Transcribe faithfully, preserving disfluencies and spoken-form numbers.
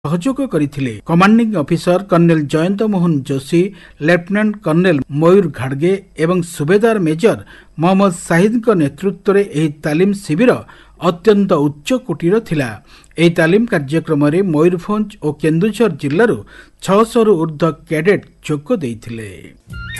सहयोग କରିଥିଲେ। Commanding officer colonel Jayant Mohan Joshi, lieutenant colonel ମୟୂର ଘାଡଗେ ଏବଂ ସୁବେଦାର ମେଜର ମହମ୍ମଦ ସାହିଦଙ୍କ ନେତୃତ୍ୱରେ ଏହି ତାଲିମ ଶିବିର ଅତ୍ୟନ୍ତ ଉଚ୍ଚ କୋଟିର ଥିଲା। ଏହି ତାଲିମ କାର୍ଯ୍ୟକ୍ରମରେ ମୟୂରଭଞ୍ଜ ଓ କେନ୍ଦୁଝର ଜିଲ୍ଲାରୁ ଛଅଶହରୁ ଉର୍ଦ୍ଧ୍ୱ କ୍ୟାଡେଟ୍ ଯୋଗ ଦେଇଥିଲେ।